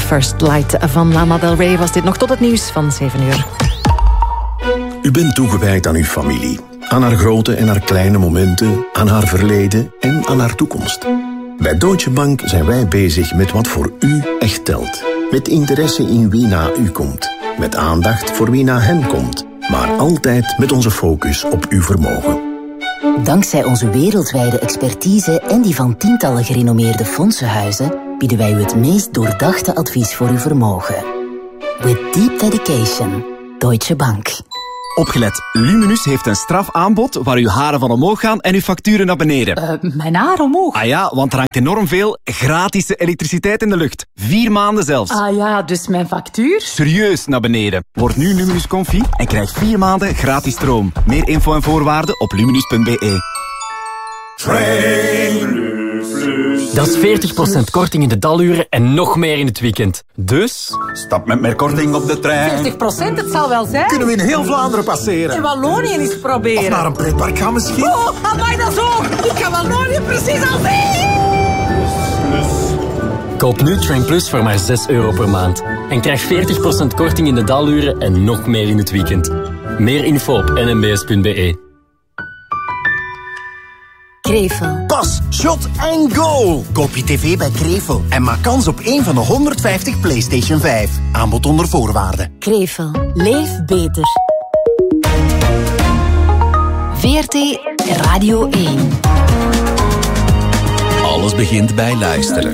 First Light van Lana Del Rey was dit nog tot het nieuws van 7 uur. U bent toegewijd aan uw familie. Aan haar grote en haar kleine momenten, aan haar verleden en aan haar toekomst. Bij Deutsche Bank zijn wij bezig met wat voor u echt telt. Met interesse in wie na u komt. Met aandacht voor wie na hen komt. Maar altijd met onze focus op uw vermogen. Dankzij onze wereldwijde expertise en die van tientallen gerenommeerde fondsenhuizen bieden wij u het meest doordachte advies voor uw vermogen. With deep dedication. Deutsche Bank. Opgelet, Luminus heeft een strafaanbod waar uw haren van omhoog gaan en uw facturen naar beneden. Mijn haar omhoog? Ah ja, want er hangt enorm veel gratis elektriciteit in de lucht. 4 maanden zelfs. Ah ja, dus mijn factuur? Serieus naar beneden. Word nu Luminus Confi en krijg 4 maanden gratis stroom. Meer info en voorwaarden op luminus.be. Dat is 40% korting in de daluren en nog meer in het weekend. Dus... Stap met meer korting op de trein. 40%, het zal wel zijn. Kunnen we in heel Vlaanderen passeren? En Wallonië eens proberen. Of naar een pretpark gaan misschien? Oh, amai, dat is ook. Ik ga Wallonië precies al zien. Koop nu Train Plus voor maar €6 per maand. En krijg 40% korting in de daluren en nog meer in het weekend. Meer info op nmbs.be. Krevel. Pas, shot en goal! Koop je tv bij Krevel en maak kans op één van de 150 PlayStation 5. Aanbod onder voorwaarden. Krevel. Leef beter. VRT Radio 1. Alles begint bij luisteren.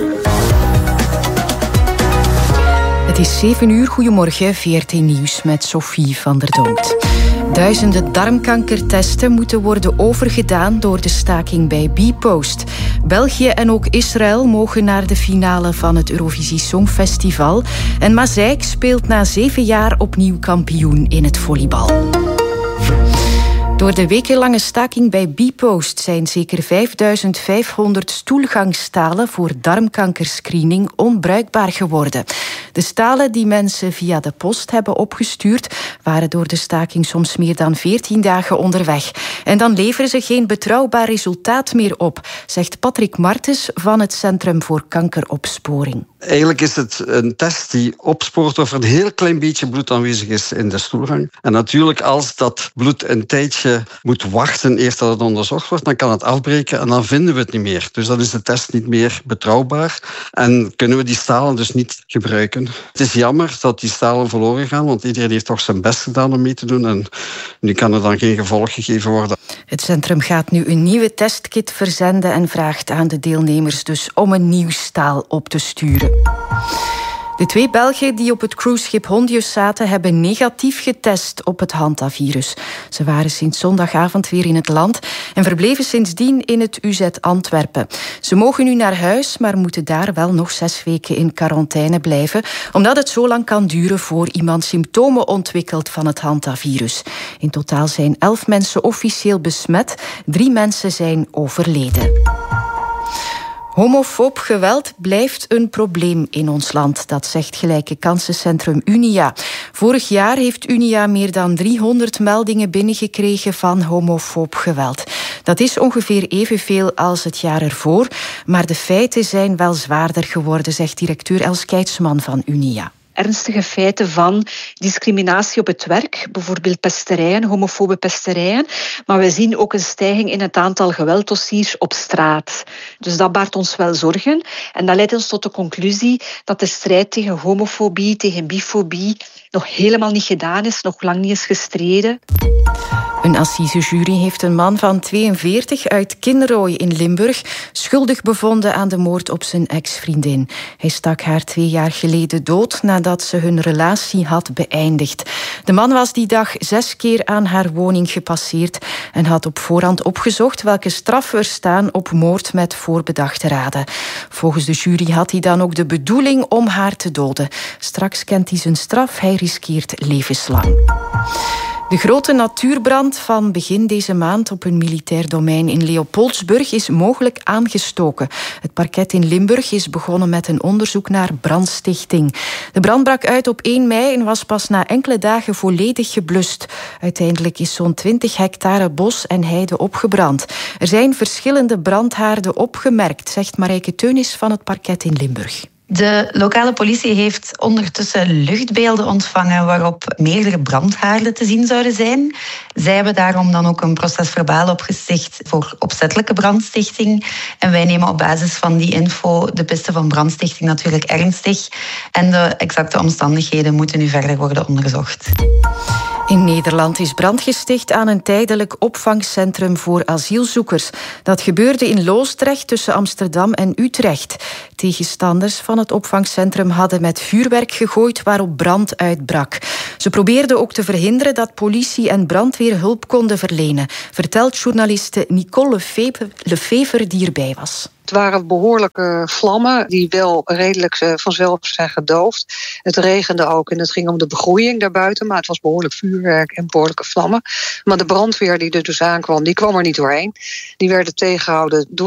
Het is 7 uur. Goedemorgen, VRT Nieuws met Sophie van der Donkt. Duizenden darmkankertesten moeten worden overgedaan door de staking bij Bpost. België en ook Israël mogen naar de finale van het Eurovisie Songfestival. En Mazeik speelt na 7 jaar opnieuw kampioen in het volleybal. Door de wekenlange staking bij Bpost zijn zeker 5500 stoelgangstalen voor darmkankerscreening onbruikbaar geworden. De stalen die mensen via de post hebben opgestuurd waren door de staking soms meer dan 14 dagen onderweg. En dan leveren ze geen betrouwbaar resultaat meer op, zegt Patrick Martens van het Centrum voor Kankeropsporing. Eigenlijk is het een test die opspoort of er een heel klein beetje bloed aanwezig is in de stoelgang. En natuurlijk, als dat bloed een tijdje moet wachten eerst dat het onderzocht wordt, dan kan het afbreken en dan vinden we het niet meer. Dus dan is de test niet meer betrouwbaar en kunnen we die stalen dus niet gebruiken. Het is jammer dat die stalen verloren gaan, want iedereen heeft toch zijn best gedaan om mee te doen en nu kan er dan geen gevolg gegeven worden. Het centrum gaat nu een nieuwe testkit verzenden en vraagt aan de deelnemers dus om een nieuw staal op te sturen. De 2 Belgen die op het cruiseschip Hondius zaten hebben negatief getest op het hantavirus. Ze waren sinds zondagavond weer in het land en verbleven sindsdien in het UZ Antwerpen. Ze mogen nu naar huis, maar moeten daar wel nog 6 weken in quarantaine blijven, omdat het zo lang kan duren voor iemand symptomen ontwikkelt van het hantavirus. In totaal zijn 11 mensen officieel besmet, 3 mensen zijn overleden. Homofoob geweld blijft een probleem in ons land, dat zegt gelijke kansencentrum Unia. Vorig jaar heeft Unia meer dan 300 meldingen binnengekregen van homofoob geweld. Dat is ongeveer evenveel als het jaar ervoor, maar de feiten zijn wel zwaarder geworden, zegt directeur Els Keitsman van Unia. Ernstige feiten van discriminatie op het werk, bijvoorbeeld pesterijen, homofobe pesterijen. Maar we zien ook een stijging in het aantal gewelddossiers op straat. Dus dat baart ons wel zorgen. En dat leidt ons tot de conclusie dat de strijd tegen homofobie, tegen bifobie nog helemaal niet gedaan is, nog lang niet is gestreden. Een assisejury heeft een man van 42 uit Kinrooy in Limburg schuldig bevonden aan de moord op zijn ex-vriendin. Hij stak haar 2 jaar geleden dood nadat ze hun relatie had beëindigd. De man was die dag 6 keer aan haar woning gepasseerd en had op voorhand opgezocht welke straffen er staan op moord met voorbedachte raden. Volgens de jury had hij dan ook de bedoeling om haar te doden. Straks kent hij zijn straf, hij riskeert levenslang. De grote natuurbrand van begin deze maand op een militair domein in Leopoldsburg is mogelijk aangestoken. Het parket in Limburg is begonnen met een onderzoek naar brandstichting. De brand brak uit op 1 mei en was pas na enkele dagen volledig geblust. Uiteindelijk is zo'n 20 hectare bos en heide opgebrand. Er zijn verschillende brandhaarden opgemerkt, zegt Marijke Teunis van het parket in Limburg. De lokale politie heeft ondertussen luchtbeelden ontvangen waarop meerdere brandhaarden te zien zouden zijn. Zij hebben daarom dan ook een procesverbaal opgezegd voor opzettelijke brandstichting. En wij nemen op basis van die info de piste van brandstichting natuurlijk ernstig. En de exacte omstandigheden moeten nu verder worden onderzocht. In Nederland is brand gesticht aan een tijdelijk opvangcentrum voor asielzoekers. Dat gebeurde in Loosdrecht tussen Amsterdam en Utrecht. Tegenstanders van het opvangcentrum hadden met vuurwerk gegooid waarop brand uitbrak. Ze probeerden ook te verhinderen dat politie en brandweer hulp konden verlenen, vertelt journaliste Nicole Lefever die erbij was. Het waren behoorlijke vlammen die wel redelijk vanzelf zijn gedoofd. Het regende ook en het ging om de begroeiing daarbuiten. Maar het was behoorlijk vuurwerk en behoorlijke vlammen. Maar de brandweer die er dus aankwam, die kwam er niet doorheen. Die werden tegengehouden door